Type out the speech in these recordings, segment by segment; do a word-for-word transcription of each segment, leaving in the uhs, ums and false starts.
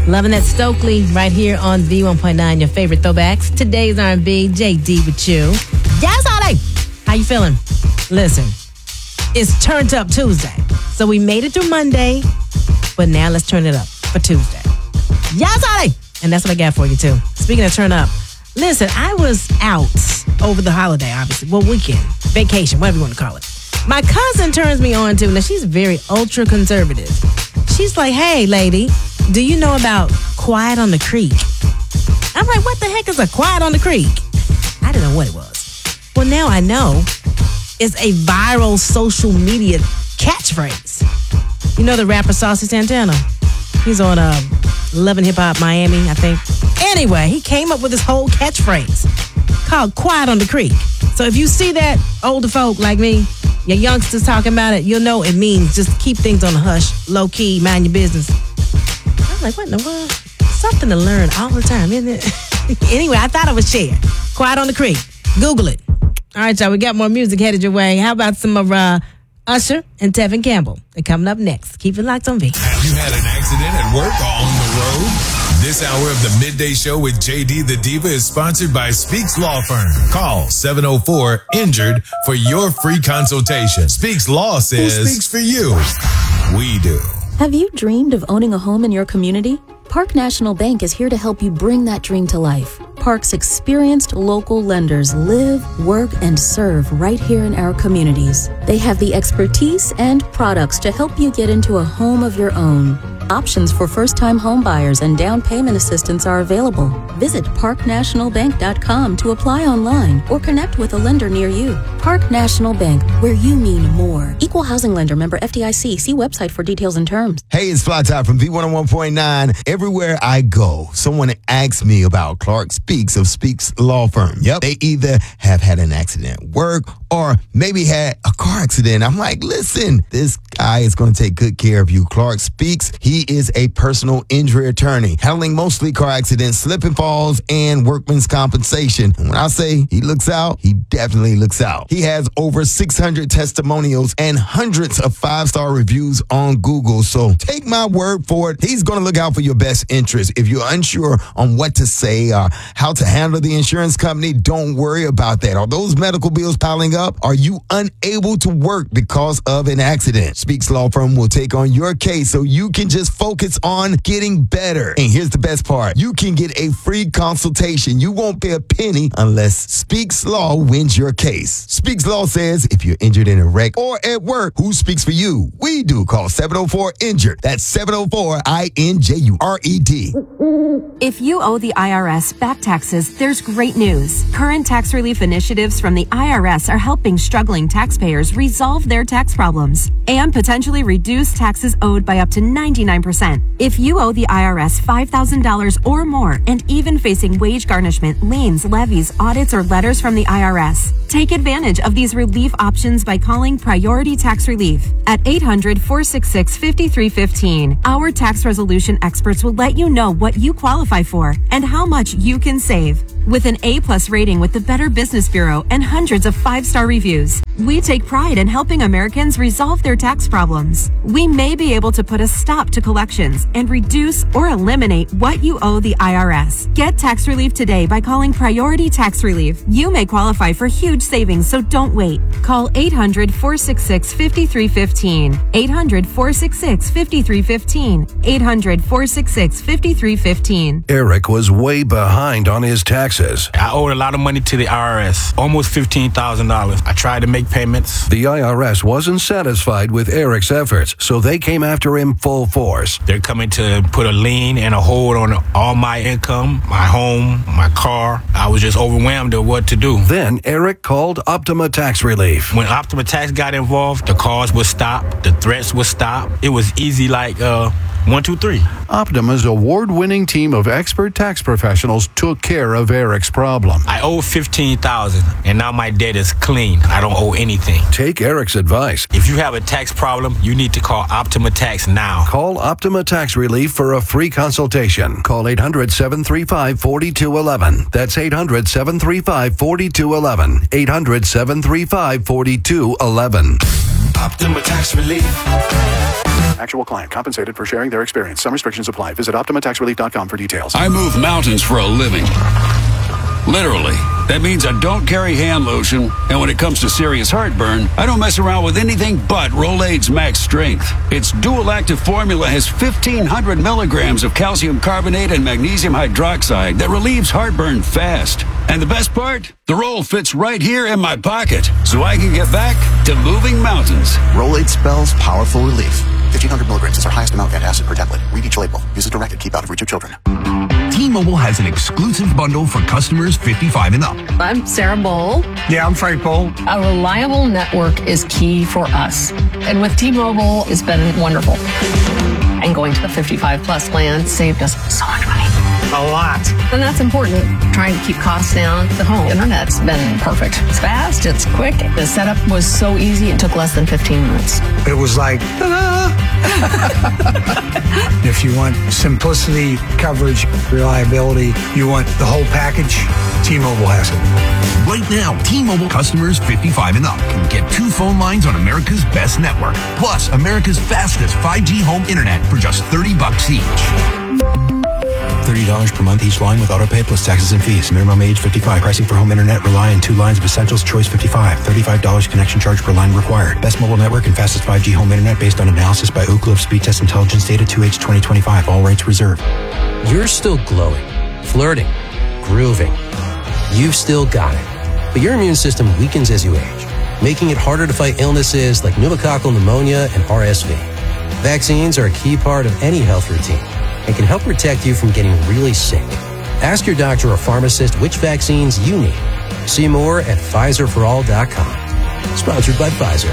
Loving that Stokely right here on V one point nine, your favorite throwbacks. Today's R and B, J D with you. Yes, all day. How you feeling? Listen, it's Turned Up Tuesday. So we made it through Monday, but now let's turn it up for Tuesday. Yes, all day. And that's what I got for you, too. Speaking of turn up, listen, I was out over the holiday, obviously. Well, weekend, vacation, whatever you want to call it. My cousin turns me on to, now she's very ultra conservative. She's like, hey, lady, do you know about Quiet on the Creek? I'm like, what the heck is a Quiet on the Creek? I didn't know what it was. Well, now I know. It's a viral social media catchphrase. You know the rapper Saucy Santana? He's on uh, Love and Hip Hop Miami, I think. Anyway, he came up with this whole catchphrase called Quiet on the Creek. So if you see that, older folk like me, your youngsters talking about it, you'll know it means just keep things on the hush, low key, mind your business. I'm like, what in the world? Something to learn all the time, isn't it? Anyway, I thought I would share. Quiet on the Creek. Google it. All right, y'all, we got more music headed your way. How about some of uh, Usher and Tevin Campbell? They're coming up next. Keep it locked on V. Have you had an accident at work or on the road? This hour of the Midday Show with J D the Diva is sponsored by Speaks Law Firm. Call seven oh four injured for your free consultation. Speaks Law says, who speaks for you? We do. Have you dreamed of owning a home in your community? Park National Bank is here to help you bring that dream to life. Park's experienced local lenders live, work, and serve right here in our communities. They have the expertise and products to help you get into a home of your own. Options for first-time home buyers and down payment assistance are available. Visit park national bank dot com to apply online or connect with a lender near you. Park National Bank, where you mean more. Equal housing lender, member F D I C. See website for details and terms. Hey, it's Fly Top from V one oh one point nine. Everywhere I go, someone asks me about Clark Speaks of Speaks Law Firm. Yep. They either have had an accident at work or maybe had a car accident. I'm like, listen, this guy is going to take good care of you. Clark Speaks, he is a personal injury attorney, handling mostly car accidents, slip and falls, and workman's compensation. And when I say he looks out, he definitely looks out. He has over six hundred testimonials and hundreds of five-star reviews on Google. So take my word for it. He's going to look out for your best interest. If you're unsure on what to say or how to handle the insurance company, don't worry about that. Are those medical bills piling up? Are you unable to work because of an accident? Speaks Law Firm will take on your case so you can just focus on getting better. And here's the best part. You can get a free consultation. You won't pay a penny unless Speaks Law wins your case. Speaks Law says if you're injured in a wreck or at work, who speaks for you? We do. Call seven oh four injured. That's seven oh four I N J U R E D. If you owe the I R S back taxes, there's great news. Current tax relief initiatives from the I R S are helping struggling taxpayers resolve their tax problems and potentially reduce taxes owed by up to ninety-nine percent. If you owe the I R S five thousand dollars or more and even facing wage garnishment, liens, levies, audits, or letters from the I R S, take advantage of these relief options by calling Priority Tax Relief at eight hundred, four six six, five three one five. Our tax resolution experts will let you know what you qualify for and how much you can save. With an A-plus rating with the Better Business Bureau and hundreds of five-star reviews, we take pride in helping Americans resolve their tax problems. We may be able to put a stop to collections and reduce or eliminate what you owe the I R S. Get tax relief today by calling Priority Tax Relief. You may qualify for huge savings, so don't wait. Call eight hundred, four six six, five three one five. eight hundred, four six six, five three one five. eight hundred, four six six, five three one five. Eric was way behind on his taxes. I owed a lot of money to the I R S, almost fifteen thousand dollars. I tried to make payments. The I R S wasn't satisfied with Eric's efforts, so they came after him full force. They're coming to put a lien and a hold on all my income, my home, my car. I was just overwhelmed at what to do. Then Eric called Optima Tax Relief. When Optima Tax got involved, the calls would stop, the threats would stop. It was easy like uh, one, two, three. Optima's award-winning team of expert tax professionals took care of Eric's problem. I owe fifteen thousand dollars, and now my debt is clean. I don't owe anything. Take Eric's advice. If you have a tax problem, you need to call Optima Tax now. Call Optima Tax Relief for a free consultation. Call eight hundred, seven three five, four two one one. That's eight hundred, seven three five, four two one one. eight hundred, seven three five, four two one one. Optima Tax Relief. Actual client compensated for sharing their experience. Some restrictions apply. Visit Optima Tax Relief dot com for details. I move mountains for a living. Literally. That means I don't carry hand lotion, and when it comes to serious heartburn, I don't mess around with anything but Rolaids Max Strength. Its dual active formula has fifteen hundred milligrams of calcium carbonate and magnesium hydroxide that relieves heartburn fast. And the best part? The roll fits right here in my pocket, so I can get back to moving mountains. Rolaids spells powerful relief. fifteen hundred milligrams is our highest amount of antacid per tablet. Read each label. Use as directed. Keep out of reach of children. T-Mobile has an exclusive bundle for customers fifty-five and up. I'm Sarah Bowl. Yeah, I'm Frank Bowl. A reliable network is key for us. And with T-Mobile, it's been wonderful. And going to the fifty-five plus plan saved us so much money. A lot. And that's important. Trying to keep costs down. The home internet's been perfect. It's fast, it's quick. The setup was so easy, it took less than fifteen minutes. It was like, ta-da! If you want simplicity, coverage, reliability, you want the whole package, T-Mobile has it. Right now, T-Mobile customers fifty-five and up can get two phone lines on America's best network, plus America's fastest five G home internet for just thirty bucks each. thirty dollars per month each line with autopay plus taxes and fees. Minimum age fifty-five. Pricing for home internet rely on two lines of Essentials. Choice fifty-five. thirty-five dollars connection charge per line required. Best mobile network and fastest five G home internet based on analysis by Ookla of Speed Test Intelligence data two H twenty twenty-five. All rights reserved. You're still glowing, flirting, grooving. You've still got it. But your immune system weakens as you age, making it harder to fight illnesses like pneumococcal pneumonia and R S V. Vaccines are a key part of any health routine and can help protect you from getting really sick. Ask your doctor or pharmacist which vaccines you need. See more at Pfizer for all dot com. Sponsored by Pfizer.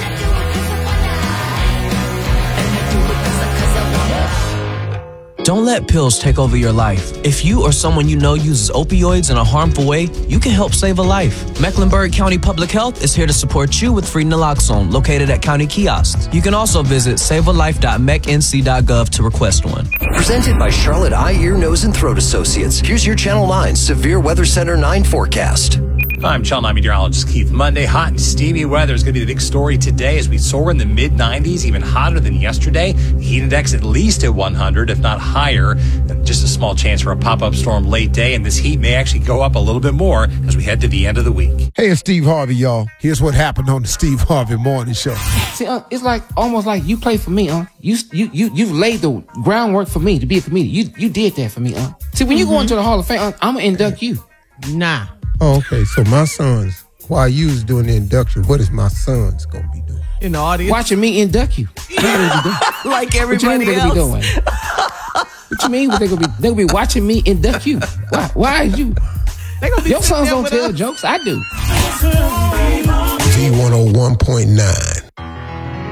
Don't let pills take over your life. If you or someone you know uses opioids in a harmful way, you can help save a life. Mecklenburg County Public Health is here to support you with free naloxone located at county kiosks. You can also visit save a life dot mec n c dot gov to request one. Presented by Charlotte Eye, Ear, Nose, and Throat Associates. Here's your Channel nine Severe Weather Center nine forecast. I'm Channel nine meteorologist Keith. Monday, hot and steamy weather is going to be the big story today as we soar in the mid nineties, even hotter than yesterday. The heat index at least at one hundred, if not higher. And just a small chance for a pop-up storm late day, and this heat may actually go up a little bit more as we head to the end of the week. Hey, it's Steve Harvey, y'all. Here's what happened on the Steve Harvey Morning Show. See, uh, it's like almost like you play for me, uh. You you you you've laid the groundwork for me to be a comedian. You you did that for me, uh. See, when you mm-hmm. go into the Hall of Fame, uh, I'm gonna induct you. Nah. Oh, okay. So my sons, while you was doing the induction, what is my sons gonna be doing? In the audience, watching me induct you. Like everybody what else. What you mean they doing? What you mean they gonna be? They gonna be watching me induct you. Why? Why is you? They gonna be Your sons don't tell us. jokes. I do. Z one oh one point nine.